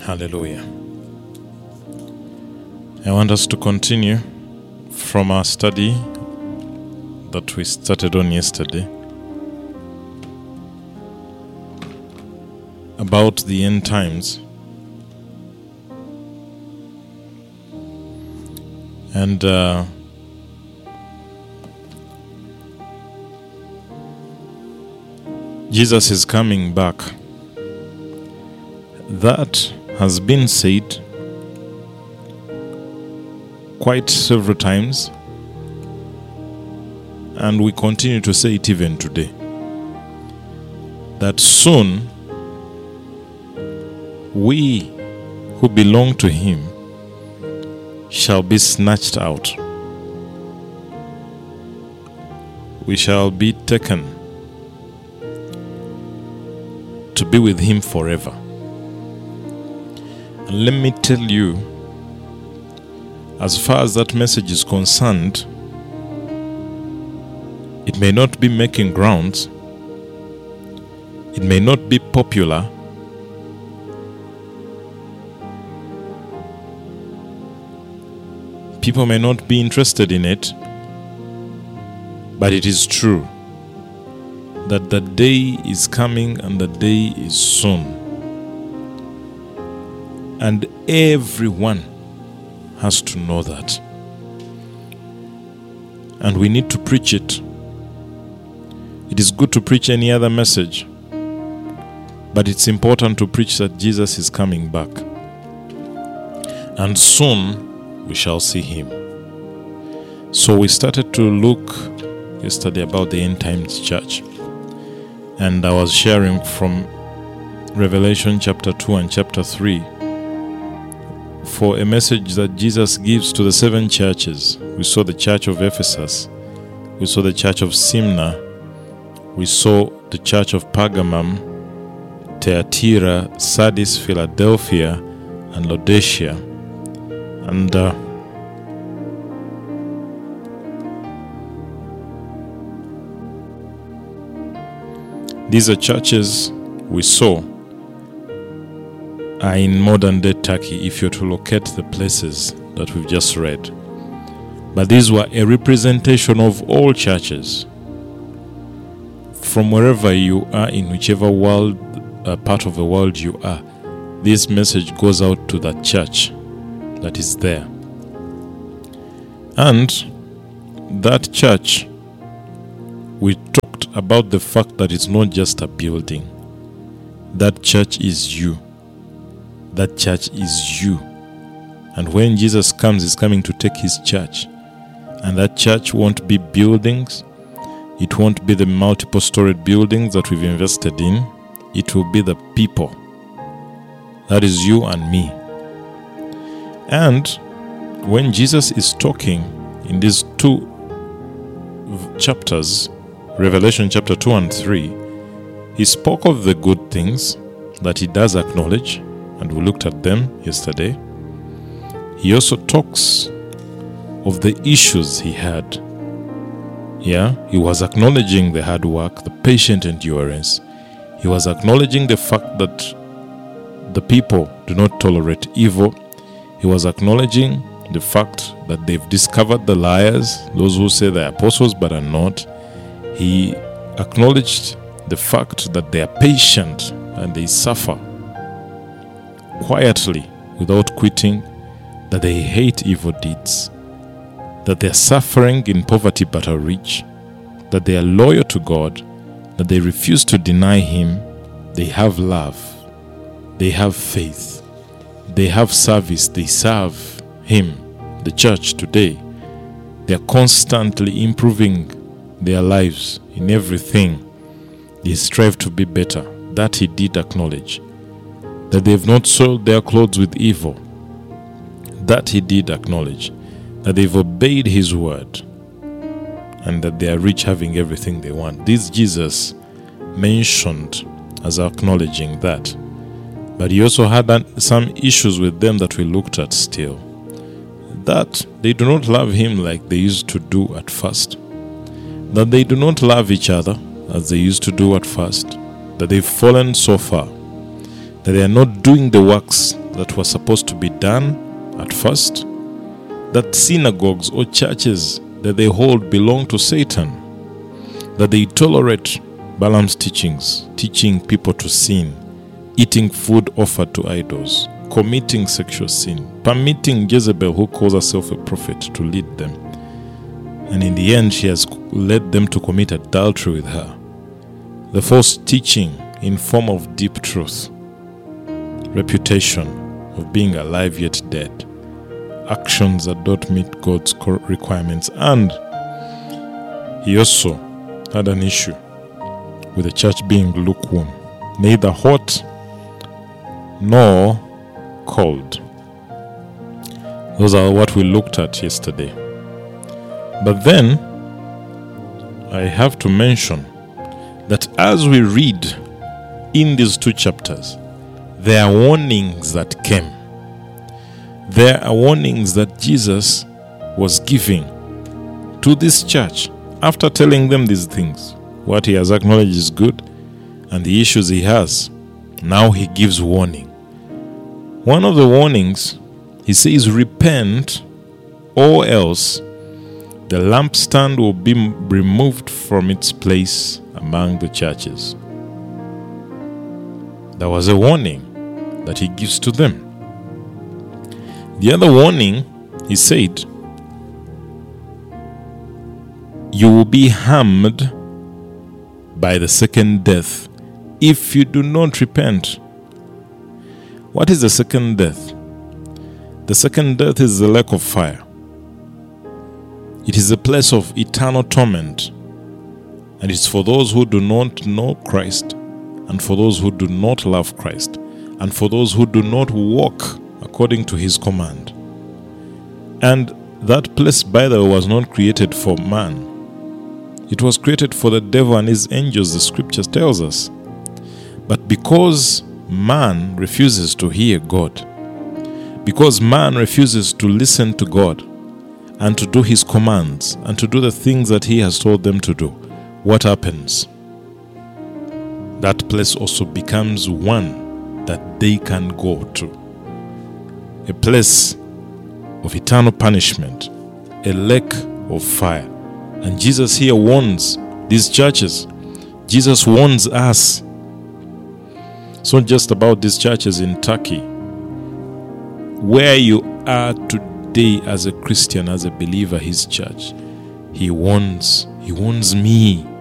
Hallelujah. I want us to continue from our study that we started on yesterday about the end times. And Jesus is coming back. That has been said quite several times, and we continue to say it even today, that soon we who belong to Him shall be snatched out. We shall be taken to be with Him forever. And let me tell you, as far as that message is concerned, it may not be making grounds, it may not be popular, people may not be interested in it, but it is true that the day is coming and the day is soon. And everyone has to know that. And we need to preach it. It is good to preach any other message, but it's important to preach that Jesus is coming back. And soon we shall see Him. So we started to look yesterday about the end times church. And I was sharing from Revelation chapter 2 and chapter 3 for a message that Jesus gives to the 7 churches. We saw the church of Ephesus, we saw the church of Smyrna, we saw the church of Pergamum, Thyatira, Sardis, Philadelphia, and Laodicea. And these are churches we saw are in modern-day Turkey, if you're to locate the places that we've just read. But these were a representation of all churches. From wherever you are, in whichever world, part of the world you are, this message goes out to that church that is there. And that church, we talked about the fact that it's not just a building. That church is you. That church is you. And when Jesus comes, He's coming to take His church. And that church won't be buildings. It won't be the multiple storied buildings that we've invested in. It will be the people. That is you and me. And when Jesus is talking in these 2 chapters, Revelation chapter 2 and 3, He spoke of the good things that He does acknowledge, and we looked at them yesterday. He also talks of the issues He had. He was acknowledging the hard work, the patient endurance. He was acknowledging the fact that the people do not tolerate evil. He was acknowledging the fact that they've discovered the liars, those who say they're apostles but are not. He acknowledged the fact that they are patient and they suffer quietly without quitting, that they hate evil deeds, that they are suffering in poverty but are rich, that they are loyal to God, that they refuse to deny Him, they have love, they have faith, they have service, they serve Him, the church today. They are constantly improving their lives in everything. They strive to be better. That He did acknowledge. That they have not soiled their clothes with evil. That He did acknowledge. That they've obeyed His word. And that they are rich, having everything they want. This Jesus mentioned as acknowledging that. But He also had some issues with them that we looked at still. That they do not love Him like they used to do at first. That they do not love each other as they used to do at first. That they've fallen so far. That they are not doing the works that were supposed to be done at first, that synagogues or churches that they hold belong to Satan, that they tolerate Balaam's teachings, teaching people to sin, eating food offered to idols, committing sexual sin, permitting Jezebel, who calls herself a prophet, to lead them. And in the end, she has led them to commit adultery with her. The false teaching in form of deep truth, reputation of being alive yet dead, actions that don't meet God's requirements. And he also had an issue with the church being lukewarm, neither hot nor cold. Those are what we looked at yesterday. But then I have to mention that as we read in these two chapters, there are warnings that came. There are warnings that Jesus was giving to this church after telling them these things. What he has acknowledged is good and the issues he has. Now he gives warning. One of the warnings, he says, repent or else the lampstand will be removed from its place among the churches. There was a warning that he gives to them. The other warning, he said, you will be harmed by the second death if you do not repent. What is the second death? The second death is the lake of fire. It is a place of eternal torment, and it's for those who do not know Christ, and for those who do not love Christ, and for those who do not walk according to his command. And that place, by the way, was not created for man. It was created for the devil and his angels, the scriptures tells us. But because man refuses to hear God, because man refuses to listen to God and to do his commands and to do the things that he has told them to do, what happens? That place also becomes one that they can go to. A place of eternal punishment, a lake of fire. And Jesus here warns these churches. Jesus warns us. It's not just about these churches in Turkey. Where you are today as a Christian, as a believer, his church, he warns me.